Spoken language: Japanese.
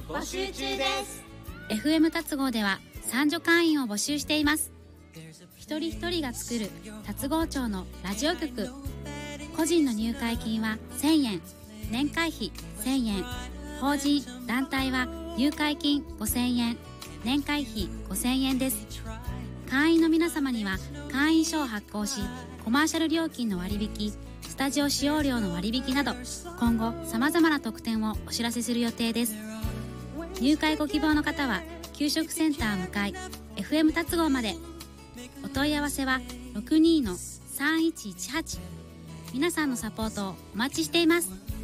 募集中です。 FM 達合では賛助会員を募集しています。一人一人が作る達合町のラジオ局。個人の入会金は1000円、年会費1000円、法人団体は入会金5000円、年会費5000円です。会員の皆様には会員証を発行し、コマーシャル料金の割引、スタジオ使用料の割引など、今後様々な特典をお知らせする予定です。入会ご希望の方は給食センター向かい FM 達合まで。お問い合わせは 62-3118。 皆さんのサポートをお待ちしています。